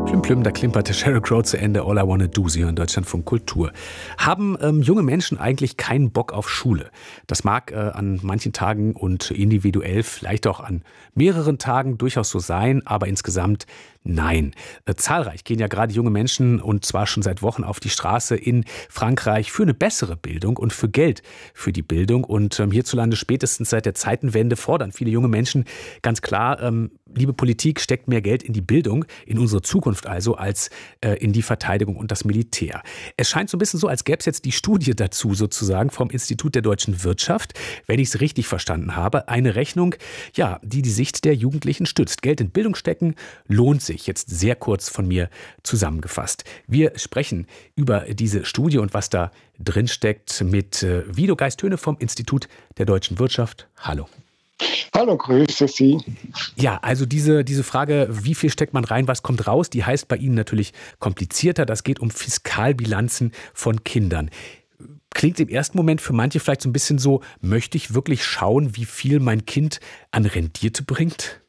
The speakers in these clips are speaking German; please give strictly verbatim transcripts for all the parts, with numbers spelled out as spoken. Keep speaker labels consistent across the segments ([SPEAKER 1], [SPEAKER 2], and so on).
[SPEAKER 1] Plüm, plüm, da klimperte Sheryl Crow zu Ende. All I Wanna Do, Sie hören Deutschlandfunk Kultur. Haben ähm, junge Menschen eigentlich keinen Bock auf Schule? Das mag äh, an manchen Tagen und individuell vielleicht auch an mehreren Tagen durchaus so sein, aber insgesamt nein. Äh, zahlreich gehen ja gerade junge Menschen und zwar schon seit Wochen auf die Straße in Frankreich für eine bessere Bildung und für Geld für die Bildung. Und ähm, hierzulande spätestens seit der Zeitenwende fordern viele junge Menschen ganz klar, ähm, liebe Politik, steckt mehr Geld in die Bildung, in unsere Zukunft also, als äh, in die Verteidigung und das Militär. Es scheint so ein bisschen so, als gäbe es jetzt die Studie dazu sozusagen vom Institut der deutschen Wirtschaft, wenn ich es richtig verstanden habe. Eine Rechnung, ja, die die Sicht der Jugendlichen stützt. Geld in Bildung stecken lohnt sich. Jetzt sehr kurz von mir zusammengefasst. Wir sprechen über diese Studie und was da drin steckt mit äh, Wido Geist-Höhne vom Institut der deutschen Wirtschaft. Hallo.
[SPEAKER 2] Hallo, grüße Sie.
[SPEAKER 1] Ja, also diese, diese Frage, wie viel steckt man rein, was kommt raus, die heißt bei Ihnen natürlich komplizierter. Das geht um Fiskalbilanzen von Kindern. Klingt im ersten Moment für manche vielleicht so ein bisschen so, möchte ich wirklich schauen, wie viel mein Kind an Rendite bringt?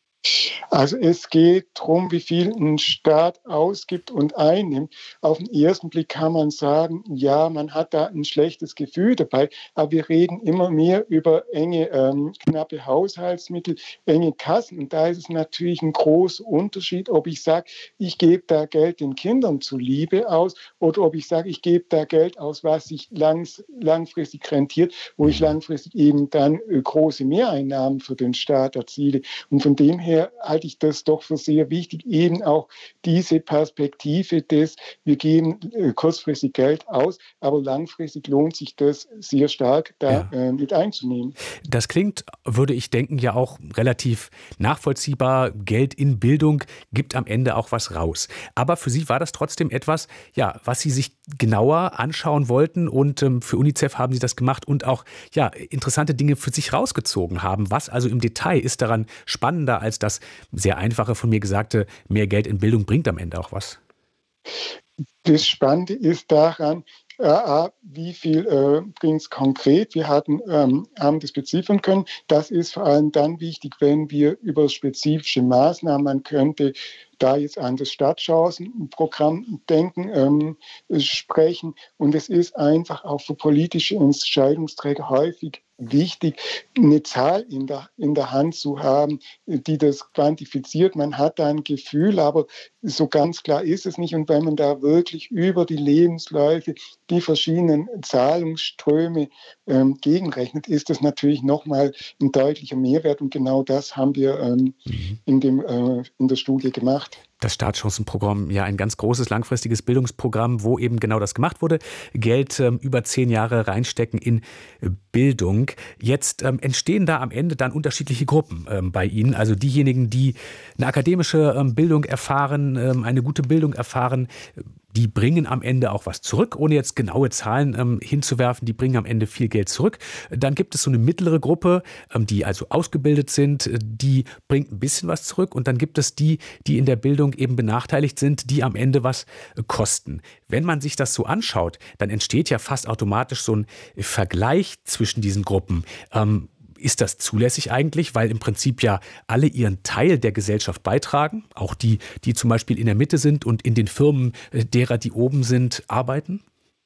[SPEAKER 2] Also es geht darum, wie viel ein Staat ausgibt und einnimmt. Auf den ersten Blick kann man sagen, ja, man hat da ein schlechtes Gefühl dabei, aber wir reden immer mehr über enge, ähm, knappe Haushaltsmittel, enge Kassen. Und da ist es natürlich ein großer Unterschied, ob ich sage, ich gebe da Geld den Kindern zuliebe aus oder ob ich sage, ich gebe da Geld aus, was sich langs, langfristig rentiert, wo ich langfristig eben dann äh, große Mehreinnahmen für den Staat erziele. Und von dem her halte ich das doch für sehr wichtig, eben auch diese Perspektive des, wir geben äh, kurzfristig Geld aus, aber langfristig lohnt sich das sehr stark, da ja. äh, mit einzunehmen.
[SPEAKER 1] Das klingt, würde ich denken, ja auch relativ nachvollziehbar. Geld in Bildung gibt am Ende auch was raus. Aber für Sie war das trotzdem etwas, ja, was Sie sich genauer anschauen wollten und ähm, für UNICEF haben Sie das gemacht und auch ja, interessante Dinge für sich rausgezogen haben. Was also im Detail ist daran spannender als das sehr einfache von mir gesagte, mehr Geld in Bildung bringt am Ende auch was?
[SPEAKER 2] Das Spannende ist daran, äh, wie viel äh, bringt es konkret. Wir hatten, ähm, haben das beziffern können. Das ist vor allem dann wichtig, wenn wir über spezifische Maßnahmen, man könnte da jetzt an das Stadtchancenprogramm denken, ähm, sprechen. Und es ist einfach auch für politische Entscheidungsträger häufig wichtig, eine Zahl in der, in der Hand zu haben, die das quantifiziert. Man hat da ein Gefühl, aber so ganz klar ist es nicht. Und wenn man da wirklich über die Lebensläufe, die verschiedenen Zahlungsströme ähm, gegenrechnet, ist das natürlich nochmal ein deutlicher Mehrwert. Und genau das haben wir ähm, mhm. in, dem, äh, in der Studie gemacht.
[SPEAKER 1] Das Startchancenprogramm, ja ein ganz großes langfristiges Bildungsprogramm, wo eben genau das gemacht wurde. Geld ähm, über zehn Jahre reinstecken in Bildung. Jetzt ähm, entstehen da am Ende dann unterschiedliche Gruppen ähm, bei Ihnen. Also diejenigen, die eine akademische ähm, Bildung erfahren, ähm, eine gute Bildung erfahren, die bringen am Ende auch was zurück, ohne jetzt genaue Zahlen ähm, hinzuwerfen. Die bringen am Ende viel Geld zurück. Dann gibt es so eine mittlere Gruppe, ähm, die also ausgebildet sind, die bringt ein bisschen was zurück. Und dann gibt es die, die in der Bildung eben benachteiligt sind, die am Ende was äh, kosten. Wenn man sich das so anschaut, dann entsteht ja fast automatisch so ein Vergleich zwischen diesen Gruppen. Ähm, Ist das zulässig eigentlich, weil im Prinzip ja alle ihren Teil der Gesellschaft beitragen, auch die, die zum Beispiel in der Mitte sind und in den Firmen derer, die oben sind, arbeiten?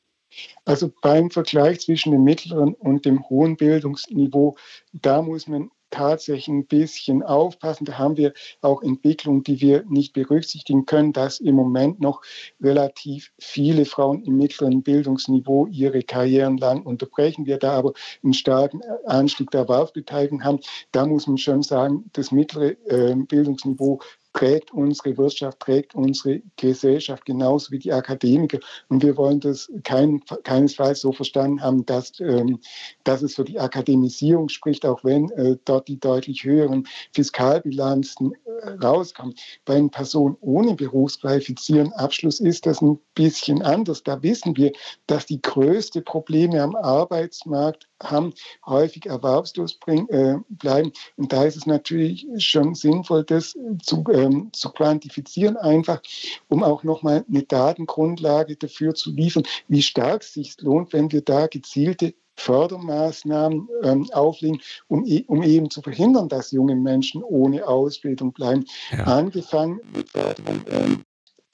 [SPEAKER 2] Also beim Vergleich zwischen dem mittleren und dem hohen Bildungsniveau, da muss man tatsächlich ein bisschen aufpassen. Da haben wir auch Entwicklungen, die wir nicht berücksichtigen können, dass im Moment noch relativ viele Frauen im mittleren Bildungsniveau ihre Karrieren lang unterbrechen. Wir da aber einen starken Anstieg der Erwerbsbeteiligung haben. Da muss man schon sagen, das mittlere äh, Bildungsniveau trägt unsere Wirtschaft, trägt unsere Gesellschaft genauso wie die Akademiker. Und wir wollen das kein, keinesfalls so verstanden haben, dass, ähm, dass es für die Akademisierung spricht, auch wenn äh, dort die deutlich höheren Fiskalbilanzen äh, rauskommen. Bei einer Person ohne berufsqualifizierenden Abschluss ist das ein bisschen anders. Da wissen wir, dass die größten Probleme am Arbeitsmarkt haben, häufig erwerbslos bring, äh, bleiben. Und da ist es natürlich schon sinnvoll, das zu, ähm, zu quantifizieren, einfach, um auch nochmal eine Datengrundlage dafür zu liefern, wie stark es sich lohnt, wenn wir da gezielte Fördermaßnahmen ähm, auflegen, um, um eben zu verhindern, dass junge Menschen ohne Ausbildung bleiben. Ja. Angefangen mit Förderung ähm,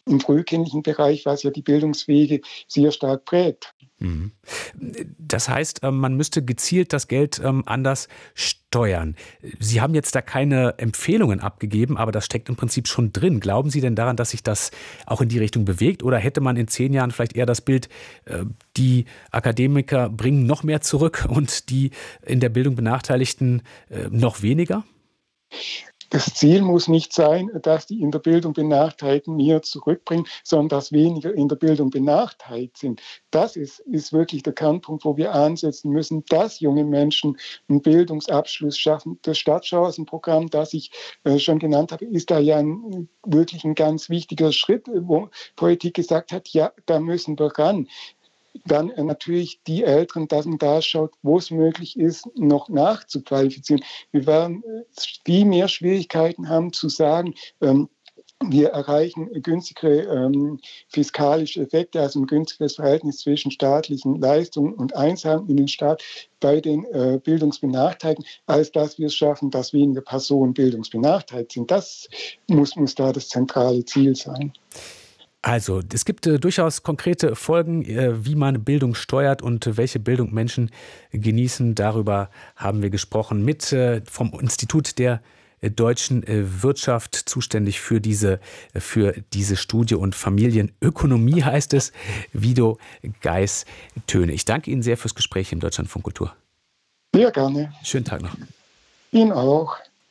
[SPEAKER 2] im frühkindlichen Bereich, was ja die Bildungswege sehr stark prägt.
[SPEAKER 1] Das heißt, man müsste gezielt das Geld anders steuern. Sie haben jetzt da keine Empfehlungen abgegeben, aber das steckt im Prinzip schon drin. Glauben Sie denn daran, dass sich das auch in die Richtung bewegt? Oder hätte man in zehn Jahren vielleicht eher das Bild, die Akademiker bringen noch mehr zurück und die in der Bildung Benachteiligten noch weniger?
[SPEAKER 2] Das Ziel muss nicht sein, dass die in der Bildung Benachteiligten mehr zurückbringen, sondern dass weniger in der Bildung benachteiligt sind. Das ist, ist wirklich der Kernpunkt, wo wir ansetzen müssen, dass junge Menschen einen Bildungsabschluss schaffen. Das Stadtchancenprogramm, das ich äh, schon genannt habe, ist da ja ein, wirklich ein ganz wichtiger Schritt, wo Politik gesagt hat, ja, da müssen wir ran. Dann äh, natürlich die Älteren, dass man da schaut, wo es möglich ist, noch nachzuqualifizieren. Wir werden äh, viel mehr Schwierigkeiten haben zu sagen, ähm, wir erreichen günstigere ähm, fiskalische Effekte, also ein günstigeres Verhältnis zwischen staatlichen Leistungen und Einzahlungen in den Staat bei den äh, Bildungsbenachteiligten, als dass wir es schaffen, dass weniger Personen bildungsbenachteiligt sind. Das muss, muss da das zentrale Ziel sein.
[SPEAKER 1] Also, es gibt äh, durchaus konkrete Folgen, äh, wie man Bildung steuert und äh, welche Bildung Menschen genießen. Darüber haben wir gesprochen mit äh, vom Institut der äh, deutschen äh, Wirtschaft, zuständig für diese, äh, für diese Studie und Familienökonomie heißt es, Wido Geis-Töne. Ich danke Ihnen sehr fürs Gespräch im Deutschlandfunk Kultur.
[SPEAKER 2] Sehr gerne.
[SPEAKER 1] Schönen Tag noch.
[SPEAKER 2] Ihnen auch.